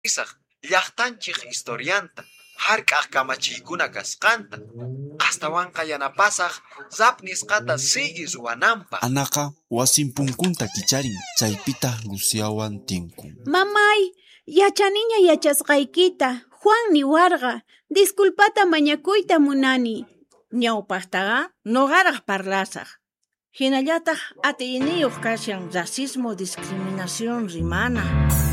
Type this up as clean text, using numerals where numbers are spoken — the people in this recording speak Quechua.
Isaq llaqtanchik historianta hark'aq kamachiykuna kasqanta qastawanqa yanapasaq zapnisqata siguis wananpaq. Anaqa wasin punkunta kicharin, chaypita Luciawan tinkun. Mamay, yachaniña yachasqaykita Juan niwarqa, disculpata mañakuyta munani. Ñawpaqtaqa noqaraq parlasaq. Hinallataq atiyniyuq kashan racismo discriminación rimana.